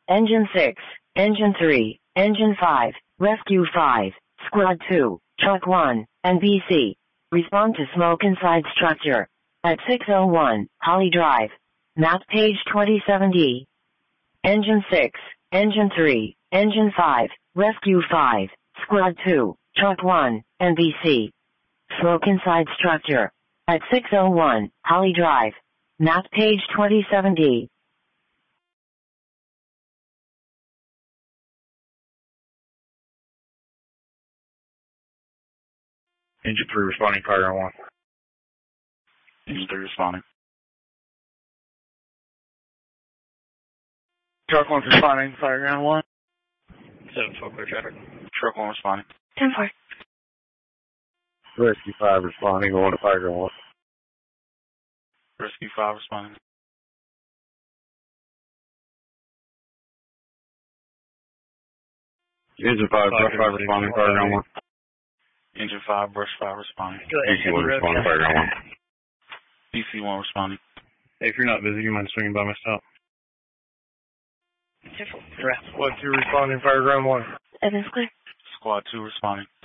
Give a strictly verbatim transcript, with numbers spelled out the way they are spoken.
Engine six, Engine three, Engine five, Rescue five, Squad two, Truck one, and B C. Respond to smoke inside structure. At six oh one, Holly Drive. Map page twenty-seven D. Engine six, Engine three, Engine five, Rescue five, Squad two, Truck one, and B C. Smoke inside structure. At six oh one, Holly Drive. Map page twenty-seven D. Engine three responding, fire ground one. Engine three responding. Truck one responding, fire ground one. seven four clear traffic. Truck one responding. ten four. Rescue five responding, going to fire ground one. Rescue five responding. Engine five, brush five responding, fire ground one. Engine five, brush five responding. B C one responding, fire ground one. B C one responding. Hey, if you're not busy, you mind swinging by my stop? Careful. Squad two responding, fire ground one. Evans clear. Squad two responding.